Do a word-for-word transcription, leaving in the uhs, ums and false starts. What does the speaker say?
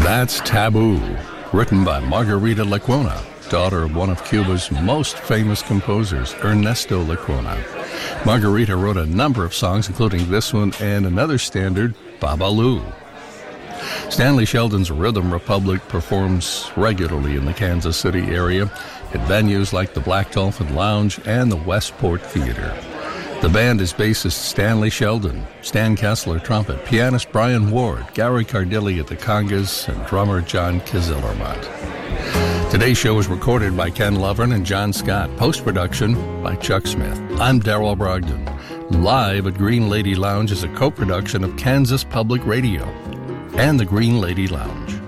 That's Taboo, written by Margarita Lecuona, daughter of one of Cuba's most famous composers, Ernesto Lecuona. Margarita wrote a number of songs, including this one and another standard, Babalu. Stanley Sheldon's Rhythm Republic performs regularly in the Kansas City area at venues like the Black Dolphin Lounge and the Westport Theater. The band is bassist Stanley Sheldon, Stan Kessler trumpet, pianist Brian Ward, Gary Cardilli at the congas, and drummer John Kizillermont. Today's show was recorded by Ken Lovren and John Scott, post-production by Chuck Smith. I'm Darrell Brogdon. Live at Green Lady Lounge is a co-production of Kansas Public Radio and the Green Lady Lounge.